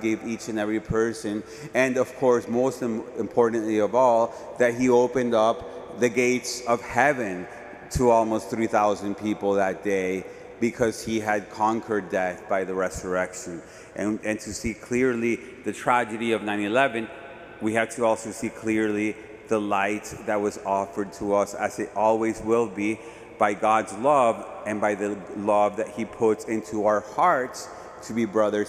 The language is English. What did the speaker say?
forgave each and every person. And of course, most importantly of all, that he opened up the gates of heaven to almost 3,000 people that day, because he had conquered death by the resurrection. And to see clearly the tragedy of 9/11, we have to also see clearly the light that was offered to us, as it always will be, by God's love and by the love that he puts into our hearts to be brothers